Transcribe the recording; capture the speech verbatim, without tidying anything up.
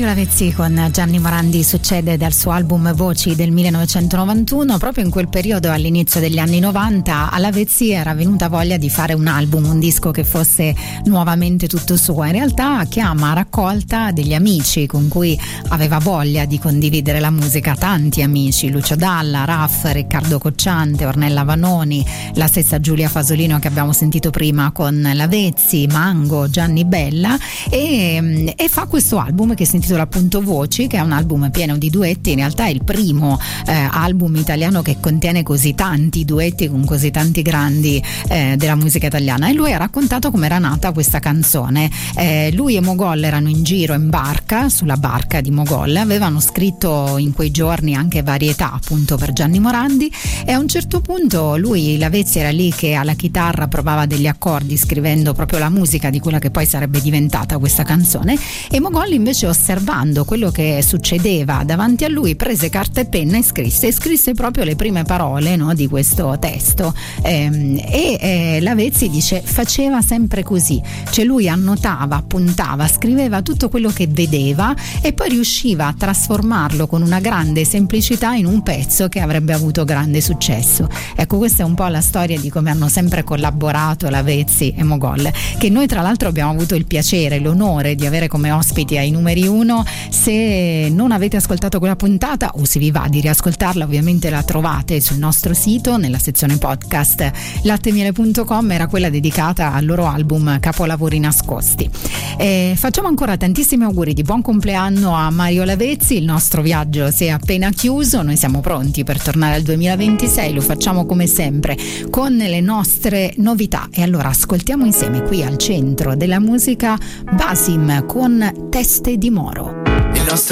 Lavezzi con Gianni Morandi succede dal suo album Voci del millenovecentonovantuno. Proprio in quel periodo, all'inizio degli anni novanta, a Lavezzi era venuta voglia di fare un album, un disco che fosse nuovamente tutto suo. In realtà chiama a raccolta degli amici con cui aveva voglia di condividere la musica, tanti amici: Lucio Dalla, Raff, Riccardo Cocciante, Ornella Vanoni, la stessa Giulia Fasolino che abbiamo sentito prima con Lavezzi, Mango, Gianni Bella, e, e fa questo album che si intitola appunto Voci, che è un album pieno di duetti. In realtà è il primo eh, album italiano che contiene così tanti duetti con così tanti grandi eh, della musica italiana. E lui ha raccontato come era nata questa canzone. Eh, lui e Mogol erano in giro in barca, sulla barca di Mogol, avevano scritto in quei giorni anche varietà appunto per Gianni Morandi, e a un certo punto lui, Lavezzi, era lì che alla chitarra provava degli accordi scrivendo proprio la musica di quella che poi sarebbe diventata questa canzone, e Mogol invece, osservando quello che succedeva davanti a lui, prese carta e penna e scrisse e scrisse proprio le prime parole, no, di questo testo. Ehm, e eh, Lavezzi dice faceva sempre così, cioè lui annotava, appuntava, scriveva tutto quello che vedeva e poi riusciva a trasformarlo con una grande semplicità in un pezzo che avrebbe avuto grande successo. Ecco, questa è un po' la storia di come hanno sempre collaborato Lavezzi e Mogol, che noi tra l'altro abbiamo avuto il piacere, l'onore di avere come ospiti ai numeri uno. Se non avete ascoltato quella puntata o se vi va di riascoltarla, ovviamente la trovate sul nostro sito nella sezione podcast lattemiele punto com. Era quella dedicata al loro album Capolavori nascosti. E facciamo ancora tantissimi auguri di buon compleanno a Mario Lavezzi. Il nostro viaggio si è appena chiuso, noi siamo pronti per tornare al duemilaventisei, lo facciamo come sempre con le nostre novità, e allora ascoltiamo insieme qui al centro della musica Basim con Teste di Moro.